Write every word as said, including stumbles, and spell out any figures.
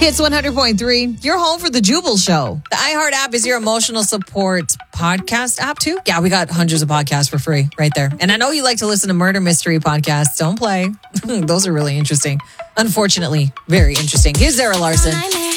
Hits one hundred point three. You're home for the Jubal Show. The iHeart app is your emotional support podcast app too. Yeah, we got hundreds of podcasts for free right there. And I know you like to listen to murder mystery podcasts. Don't play. Those are really interesting. Unfortunately, very interesting. Here's Zara Larson.